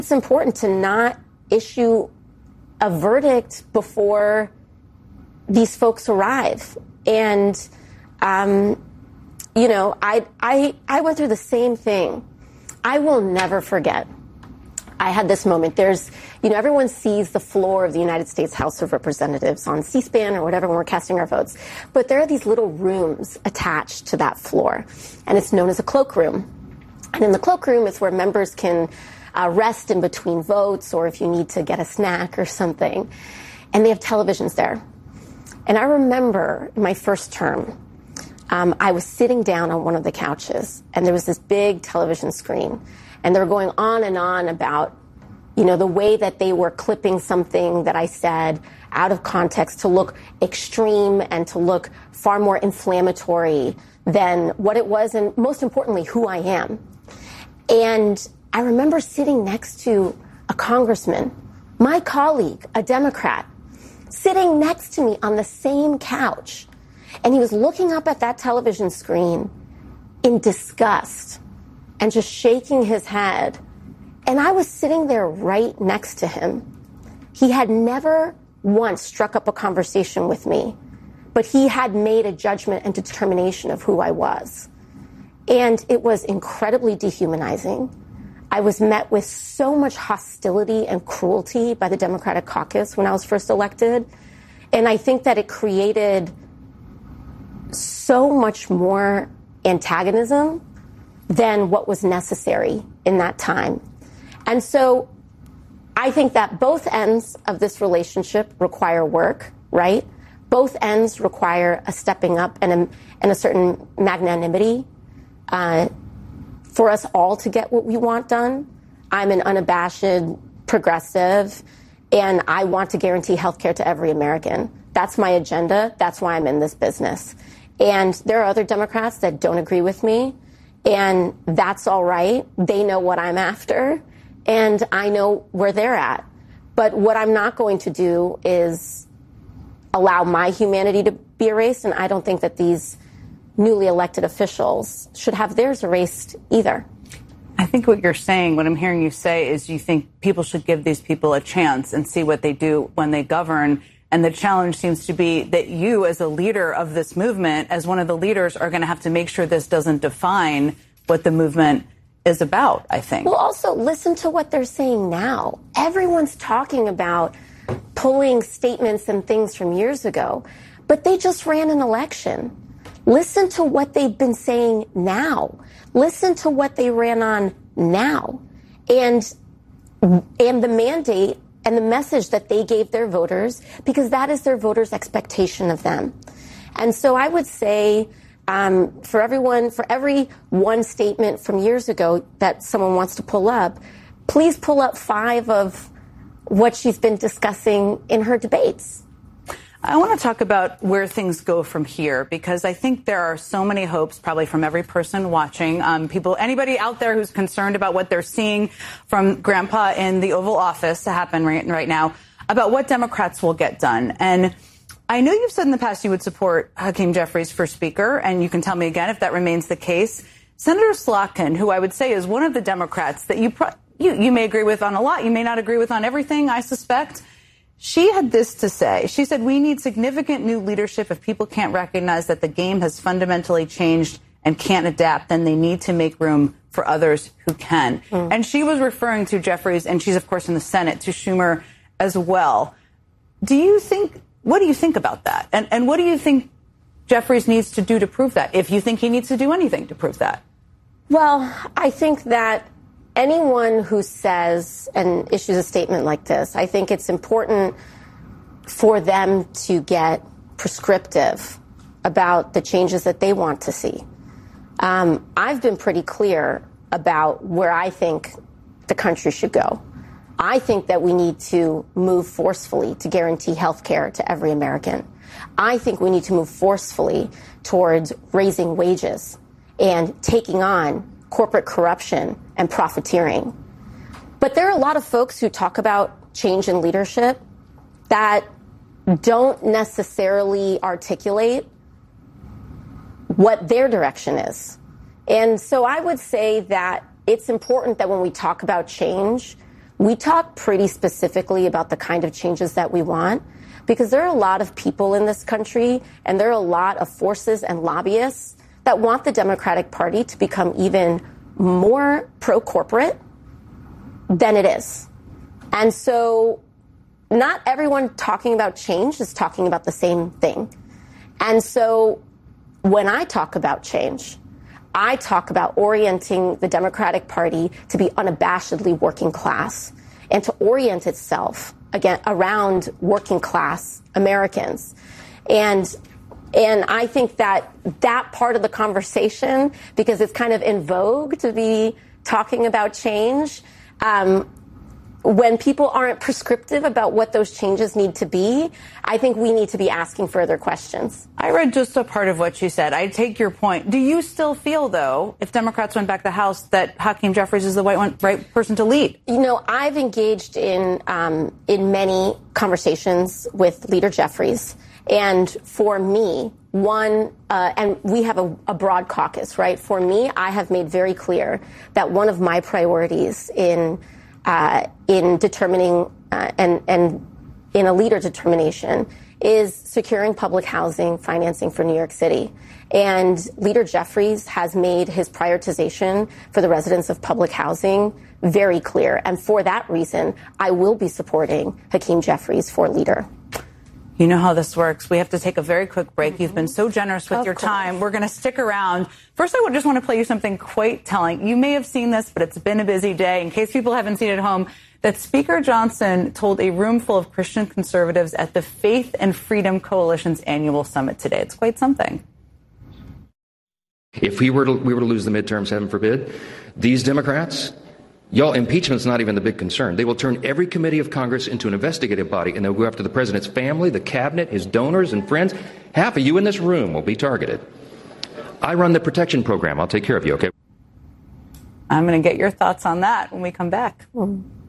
It's important to not issue a verdict before these folks arrive. And, you know, I went through the same thing. I will never forget. I had this moment. There's, you know, everyone sees the floor of the United States House of Representatives on C-SPAN or whatever when we're casting our votes. But there are these little rooms attached to that floor, and it's known as a cloakroom. And in the cloakroom is where members can rest in between votes, or if you need to get a snack or something. And they have televisions there. And I remember my first term, I was sitting down on one of the couches, and there was this big television screen. And they were going on and on about, you know, the way that they were clipping something that I said out of context to look extreme and to look far more inflammatory than what it was, and most importantly, who I am. And I remember sitting next to a congressman, my colleague, a Democrat, sitting next to me on the same couch. And he was looking up at that television screen in disgust and just shaking his head. And I was sitting there right next to him. He had never once struck up a conversation with me, but he had made a judgment and determination of who I was. And it was incredibly dehumanizing. I was met with so much hostility and cruelty by the Democratic caucus when I was first elected. And I think that it created so much more antagonism than what was necessary in that time. And so I think that both ends of this relationship require work, right? Both ends require a stepping up and a certain magnanimity for us all to get what we want done. I'm an unabashed progressive, and I want to guarantee health care to every American. That's my agenda. That's why I'm in this business. And there are other Democrats that don't agree with me, and that's all right. They know what I'm after, and I know where they're at. But what I'm not going to do is allow my humanity to be erased, and I don't think that these newly elected officials should have theirs erased either. I think what you're saying, what I'm hearing you say, is you think people should give these people a chance and see what they do when they govern. And the challenge seems to be that you, as a leader of this movement, as one of the leaders, are going to have to make sure this doesn't define what the movement is about, I think. Well, also listen to what they're saying now. Everyone's talking about pulling statements and things from years ago, but they just ran an election. Listen to what they've been saying now. Listen to what they ran on now. And the mandate and the message that they gave their voters, because that is their voters' expectation of them. And so I would say for every one statement from years ago that someone wants to pull up, please pull up 5 of what she's been discussing in her debates. I want to talk about where things go from here, because I think there are so many hopes, probably from every person watching, anybody out there who's concerned about what they're seeing from Grandpa in the Oval Office to happen right now, about what Democrats will get done. And I know you've said in the past you would support Hakeem Jeffries for Speaker, and you can tell me again if that remains the case. Senator Slotkin, who I would say is one of the Democrats that you may agree with on a lot, you may not agree with on everything, I suspect. She had this to say. She said, we need significant new leadership. If people can't recognize that the game has fundamentally changed and can't adapt, then they need to make room for others who can. And she was referring to Jeffries, and she's, of course, in the Senate, to Schumer as well. What do you think about that? And what do you think Jeffries needs to do to prove that, if you think he needs to do anything to prove that? Well, I think that anyone who says and issues a statement like this, I think it's important for them to get prescriptive about the changes that they want to see. I've been pretty clear about where I think the country should go. I think that we need to move forcefully to guarantee health care to every American. I think we need to move forcefully towards raising wages and taking on corporate corruption and profiteering. But there are a lot of folks who talk about change in leadership that don't necessarily articulate what their direction is. And so I would say that it's important that when we talk about change, we talk pretty specifically about the kind of changes that we want, because there are a lot of people in this country and there are a lot of forces and lobbyists that want the Democratic Party to become even more pro-corporate than it is. And so not everyone talking about change is talking about the same thing. And so when I talk about change, I talk about orienting the Democratic Party to be unabashedly working class and to orient itself again around working class Americans. And I think that part of the conversation, because it's kind of in vogue to be talking about change, when people aren't prescriptive about what those changes need to be, I think we need to be asking further questions. I read just a part of what you said. I take your point. Do you still feel, though, if Democrats went back to the House, that Hakeem Jeffries is the right person to lead? You know, I've engaged in many conversations with Leader Jeffries. And for me, and we have a broad caucus, right? For me, I have made very clear that one of my priorities in determining and in a leader determination is securing public housing financing for New York City. And Leader Jeffries has made his prioritization for the residents of public housing very clear. And for that reason, I will be supporting Hakeem Jeffries for leader. You know how this works. We have to take a very quick break. You've been so generous with your time. We're going to stick around. First, I just want to play you something quite telling. You may have seen this, but it's been a busy day. In case people haven't seen it at home, that Speaker Johnson told a room full of Christian conservatives at the Faith and Freedom Coalition's annual summit today. It's quite something. If we were to lose the midterms, heaven forbid, these Democrats, y'all, impeachment's not even the big concern. They will turn every committee of Congress into an investigative body, and they'll go after the president's family, the cabinet, his donors and friends. Half of you in this room will be targeted. I run the protection program. I'll take care of you, okay? I'm going to get your thoughts on that when we come back.